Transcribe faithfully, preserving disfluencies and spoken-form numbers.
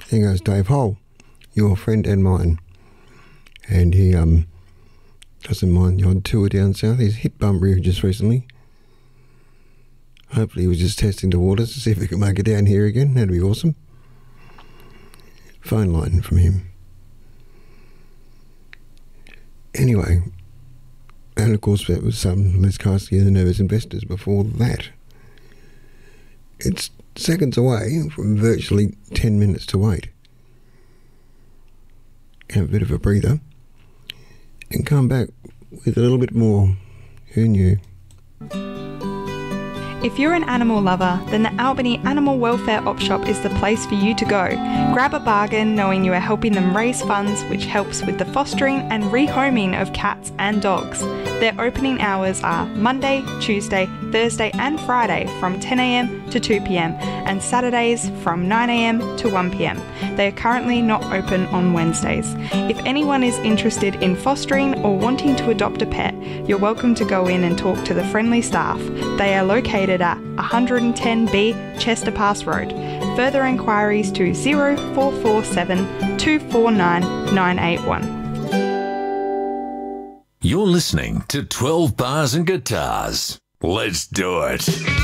There goes Dave Hole, your friend and mine. And he um doesn't mind the odd tour down south. He's hit Bunbury just recently. Hopefully he was just testing the waters to see if he could make it down here again. That'd be awesome. Phone line from him. Anyway, and of course that was um, Les Carsky and the Nervous Investors before that. It's seconds away from virtually ten minutes to wait. Have a bit of a breather and come back with a little bit more. Who knew? If you're an animal lover, then the Albany Animal Welfare Op Shop is the place for you to go. Grab a bargain knowing you are helping them raise funds, which helps with the fostering and rehoming of cats and dogs. Their opening hours are Monday, Tuesday, Thursday and Friday from ten a m to two p m and Saturdays from nine a m to one p m. They are currently not open on Wednesdays. If anyone is interested in fostering or wanting to adopt a pet, you're welcome to go in and talk to the friendly staff. They are located at one ten B Chester Pass Road. Further inquiries to zero four four seven, two four nine, nine eight one. You're listening to twelve Bars and Guitars. Let's do it.